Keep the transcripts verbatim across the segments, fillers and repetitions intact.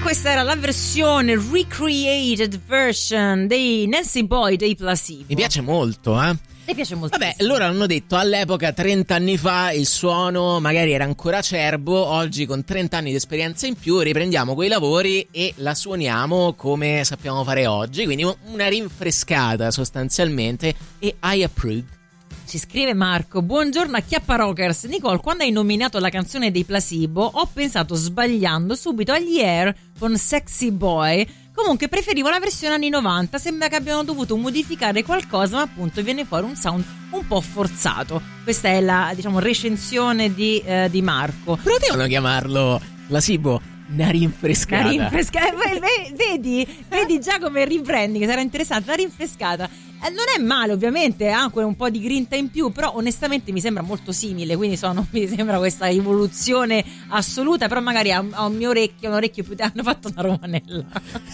Questa era la versione recreated version dei Nancy Boy dei Placebo. Mi piace molto, eh? Mi piace molto. Vabbè, loro hanno detto all'epoca, trenta anni fa, il suono magari era ancora acerbo. Oggi, con trenta anni di esperienza in più, riprendiamo quei lavori e la suoniamo come sappiamo fare oggi. Quindi una rinfrescata sostanzialmente. E I approve. Ci scrive Marco: buongiorno a Chiappa Rockers. Nicole, quando hai nominato la canzone dei Placebo ho pensato sbagliando subito agli Air con Sexy Boy. Comunque preferivo la versione anni novanta, sembra che abbiano dovuto modificare qualcosa, ma appunto viene fuori un sound un po' forzato. Questa è la, diciamo, recensione di, eh, di Marco. Potevano chiamarlo Placebo una rinfrescata. Una rinfrescata. Vedi, vedi già come riprendi, che sarà interessante. La rinfrescata eh, non è male, ovviamente, ha anche un po' di grinta in più, però onestamente mi sembra molto simile, quindi so, non mi sembra questa evoluzione assoluta, però magari a, a un mio orecchio, un orecchio più hanno fatto una romanella.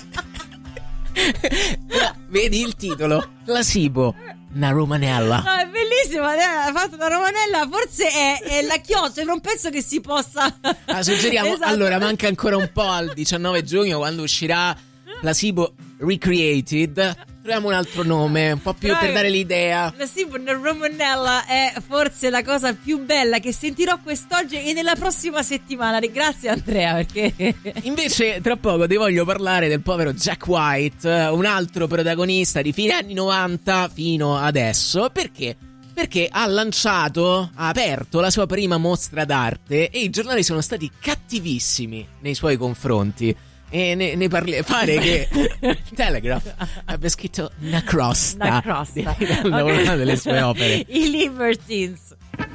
Vedi il titolo? Placebo, una romanella. No, è bellissimo, ha fatto una romanella, forse è, è la chiosa, non penso che si possa. Ah, suggeriamo, esatto. Allora manca ancora un po' al diciannove giugno, quando uscirà Placebo Recreated. Troviamo un altro nome, un po' più Però per dare l'idea. Placebo una romanella è forse la cosa più bella che sentirò quest'oggi e nella prossima settimana. Grazie Andrea, perché invece tra poco ti voglio parlare del povero Jack White, un altro protagonista di fine anni novanta fino adesso. Perché? Perché ha lanciato, ha aperto la sua prima mostra d'arte e i giornali sono stati cattivissimi nei suoi confronti. E ne, ne parli, pare che Telegraph abbia scritto una crosta, una crosta. di, di, okay. Una delle sue opere. I Libertines.